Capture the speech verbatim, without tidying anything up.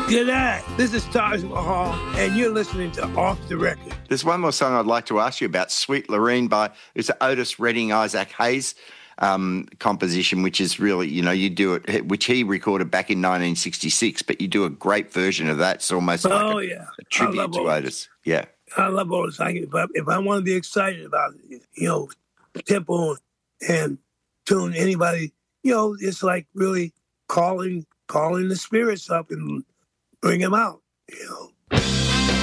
G'day, this is Taj Mahal, and you're listening to Off the Record. There's one more song I'd like to ask you about, Sweet Lorraine by, it's Otis Redding, Isaac Hayes um, composition, which is really, you know, you do it, which he recorded back in nineteen sixty-six, but you do a great version of that. It's almost like oh, a, yeah. a tribute to Otis. Otis. Yeah. I love Otis. I, if, I, if I want to be excited about it, you know, tempo and tune, anybody, you know, it's like really calling calling the spirits up and bring them out, you know.